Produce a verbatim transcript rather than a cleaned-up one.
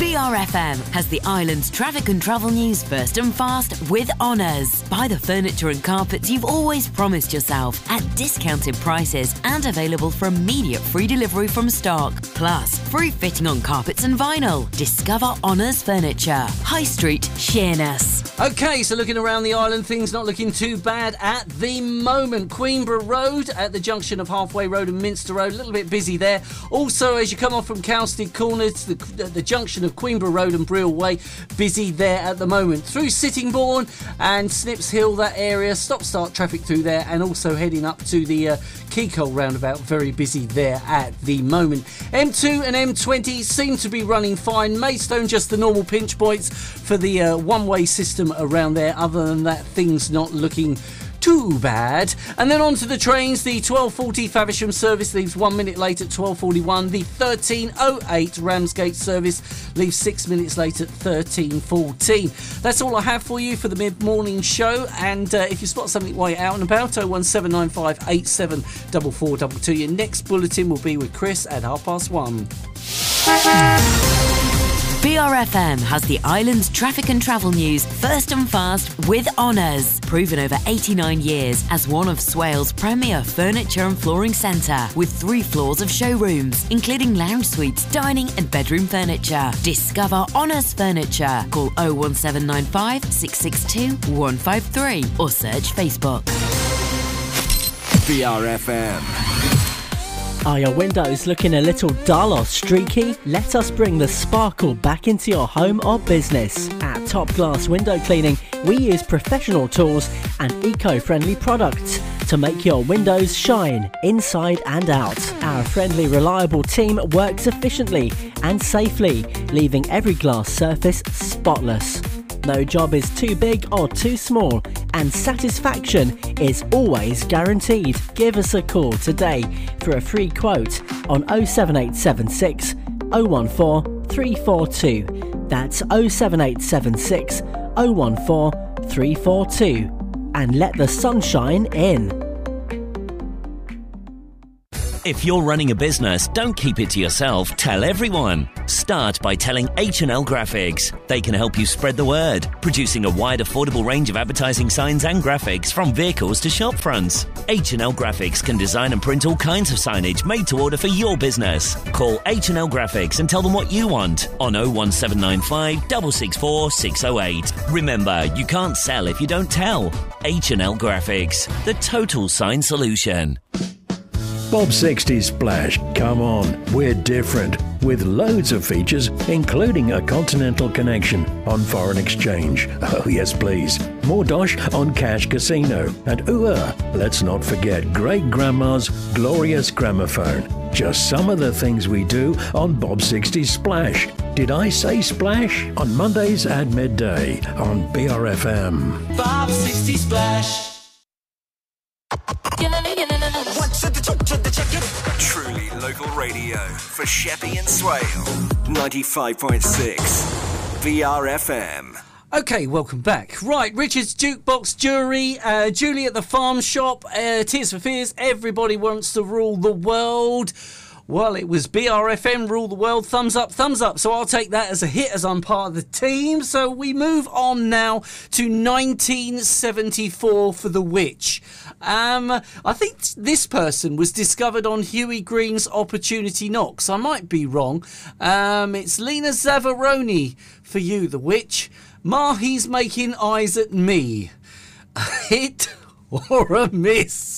B R F M has the island's traffic and travel news first and fast with Honours. Buy the furniture and carpets you've always promised yourself at discounted prices and available for immediate free delivery from stock. Plus, free fitting on carpets and vinyl. Discover Honours Furniture. High Street, Sheerness. OK, so looking around the island, things not looking too bad at the moment. Queenborough Road at the junction of Halfway Road and Minster Road, a little bit busy there. Also, as you come off from Cowstead Corner to the, the junction of Queenborough Road and Brill Way, busy there at the moment. Through Sittingbourne and Snips Hill, that area, stop-start traffic through there, and also heading up to the uh, Keycole roundabout, very busy there at the moment. M two and M twenty seem to be running fine. Maidstone, just the normal pinch points for the uh, one-way system around there. Other than that, things not looking too bad. And then on to the trains. The twelve forty Faversham service leaves one minute late at twelve forty-one. The thirteen oh eight Ramsgate service leaves six minutes late at thirteen fourteen. That's all I have for you for the mid-morning show. And uh, if you spot something while you're out and about, oh one seven nine five eight seven four four two two. Your next bulletin will be with Chris at half past one. B R F M has the island's traffic and travel news first and fast with Honours. Proven over eighty-nine years as one of Swales' premier furniture and flooring centre, with three floors of showrooms, including lounge suites, dining and bedroom furniture. Discover Honours Furniture. Call oh one seven nine five six six two one five three or search Facebook. B R F M. Are your windows looking a little dull or streaky? Let us bring the sparkle back into your home or business. At Top Glass Window Cleaning, we use professional tools and eco-friendly products to make your windows shine inside and out. Our friendly, reliable team works efficiently and safely, leaving every glass surface spotless. No job is too big or too small, and satisfaction is always guaranteed. Give us a call today for a free quote on oh seven eight seven six oh one four three four two. That's oh seven eight seven six oh one four three four two. And let the sunshine in. If you're running a business, don't keep it to yourself. Tell everyone. Start by telling H and L Graphics. They can help you spread the word, producing a wide, affordable range of advertising signs and graphics from vehicles to shop fronts. H and L Graphics can design and print all kinds of signage made to order for your business. Call H and L Graphics and tell them what you want on oh one seven nine five six six four six oh eight. Remember, you can't sell if you don't tell. H and L Graphics, the total sign solution. Bob sixty Splash, come on, we're different, with loads of features, including a continental connection on foreign exchange. Oh yes, please. More dosh on Cash Casino. And ooh, uh, let's not forget Great Grandma's glorious gramophone. Just some of the things we do on Bob sixty Splash. Did I say Splash? On Mondays at midday on B R F M. Bob sixty Splash. Truly local radio for Sheppey and Swale. ninety-five point six B R F M. OK, welcome back. Right, Richard's Jukebox Jury, uh, Julie at the Farm Shop, uh, Tears for Fears, Everybody Wants to Rule the World. Well, it was B R F M, Rule the World, thumbs up, thumbs up. So I'll take that as a hit as I'm part of the team. So we move on now to nineteen seventy-four for The Witch. Um, I think this person was discovered on Huey Green's Opportunity Knocks. I might be wrong. Um, it's Lena Zavaroni for you, The Witch. Ma, he's making eyes at me. A hit or a miss?